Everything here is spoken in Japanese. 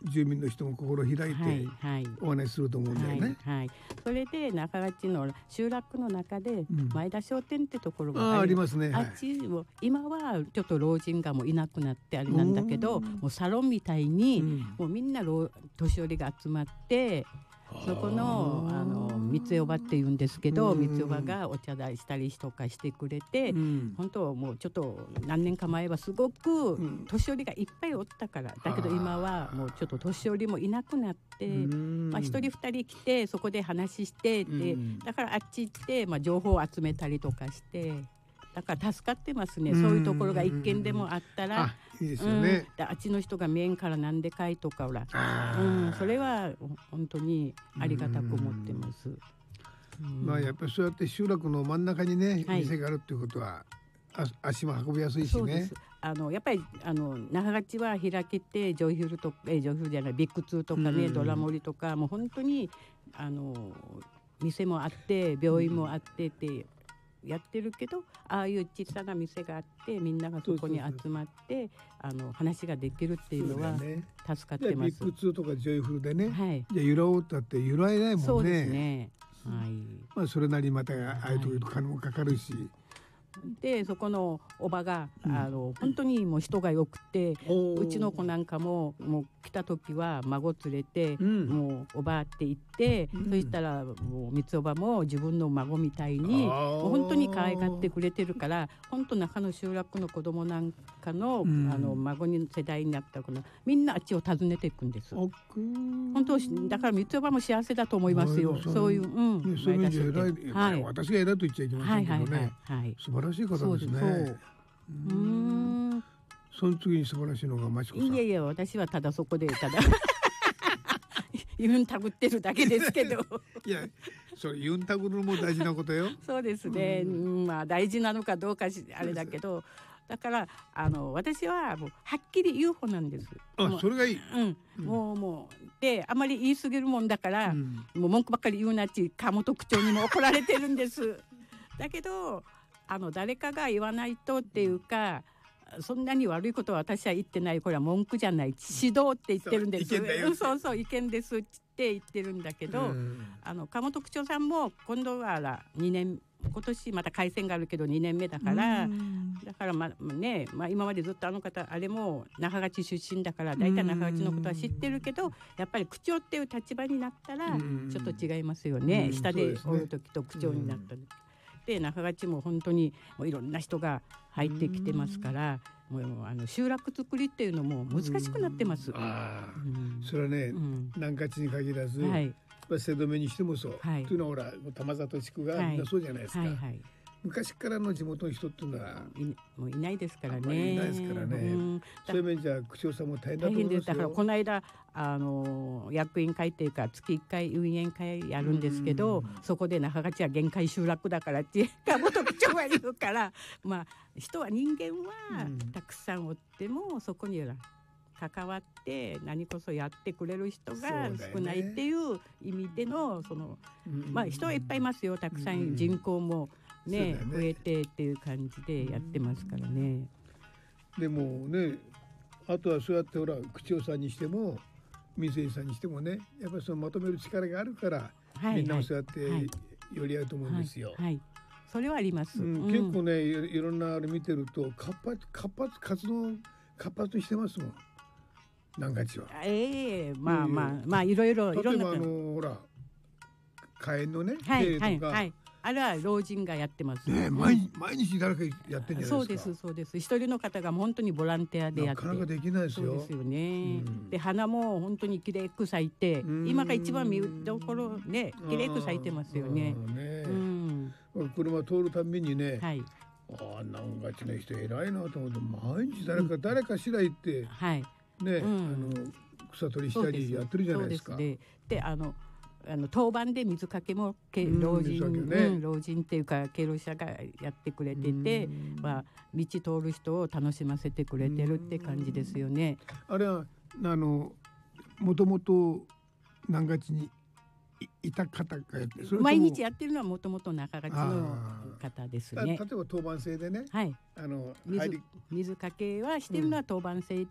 住民の人も心開いてお話しすると思うんだよね。 それで中勝の集落の中で前田商店ってところがありますね。 あっちも今はちょっと老人がもういなくなってあれなんだけど、もうサロンみたいにもうみんな年寄りが集まって、そこの三つおばって言うんですけど、三つおばがお茶代したりとかしてくれて、本当もうちょっと何年か前はすごく年寄りがいっぱいおったから、だけど今はもうちょっと年寄りもいなくなって、一人二人来てそこで話してで、だからあっち行って、情報を集めたりとかして。だから助かってますね。そういうところが一軒でもあったら、 いいですよね。 あっちの人が見えんからなんでかいとかほら、それは本当にありがたく思ってます。 やっぱりそうやって集落の真ん中にね、店があるっていうことは足も運びやすいしね。そうです。 やっぱり那覇勝は開けてジョイフルとかジョイフルじゃないビッグツーとかね、ドラモリとかもう本当に店もあって病院もあってってやってるけど、ああいう小さな店があってみんながそこに集まって話ができるっていうのは助かってます。 ビッグツーとかジョイフルでね、じゃあ揺らおうったって揺らえないもんね。 そうですね。 それなりにまたああいうところと金もかかるし。 でそこのおばが、本当にもう人がよくて、うちの子なんかもう来た時は孫連れて、もうおばって言って、そしたらもう三つおばも自分の孫みたいにもう本当に可愛がってくれてるから、本当中の集落の子供なんかの、孫に世代になった子のみんなあっちを訪ねていくんです。本当だから三つおばも幸せだと思いますよ。そういう、 そういう意味で偉い、私が偉いと言っちゃいけませんけどね。素晴らしい方ですね。その次に素晴らしいのがまちこさん。 いや私はただそこでユンタグってるだけですけどいやそれユンタグるのも大事なことよ。 そうですね、大事なのかどうかあれだけど、だから私はもうはっきり言う方なんです。 それがいい。 もうであまり言い過ぎるもんだから、もう文句ばっかり言うなっち鴨特徴にも怒られてるんです。だけど誰かが言わないとっていうか、そんなに悪いことは私は言ってない。これは文句じゃない、指導って言ってるんです。そう意見ですって言ってるんだけど、鴨特徴さんも今度は今年また改選があるけど2年目だから、だから今までずっと方あれも那覇勝出身だから大体那覇勝のことは知ってるけど、やっぱり区長っていう立場になったらちょっと違いますよね。下でおる時と区長になった時で、那覇勝も本当にもういろんな人が入ってきてますから、もう集落作りっていうのも難しくなってます。 それはね、南勝に限らず、瀬戸目にしてもそう、というのはほら玉里地区がみんなそうじゃないですか。昔からの地元の人っていうのはもういないですからね。 いないですからね。そういう面じゃ区長さんも大変だと思いますよ。 だからこの間役員会っていうか月1回運営会やるんですけど、そこで那覇勝は限界集落だからって鴨特徴は言うから人は人間はたくさんおっても、そこには関わって何こそやってくれる人が少ないっていう意味での人はいっぱいいますよ。たくさん人口も増えてっていう感じでやってますからね。 でもね、あとはそうやってほら区長さんにしても民生委員さんにしてもね、やっぱりそのまとめる力があるから、みんなもそうやって寄り合うと思うんですよ。 それはあります。 結構ね、いろんなあれ見てると活動活発にしてますもん、南勝は。 いろいろ例えばほら火炎のね手とか、 あれは老人がやってますね。毎日誰かやってんじゃないですか。 そうです。一人の方が本当にボランティアでやって、 なかなかできないですよ。 そうですよね。で花も本当にきれいく咲いて、今が一番見どころね、きれいく咲いてますよね。 車通るたびにね、南勝の人偉いなと思って、毎日誰かしら行ってね、草取りしたりやってるじゃないですか。 で当番で水かけも老人っていうか敬老者がやってくれてて、道通る人を楽しませてくれてるって感じですよね。 あれはもともと南勝にいた方がやってる、 毎日やってるのはもともと中勝の方ですね。 例えば当番制でね、 水かけはしてるのは当番制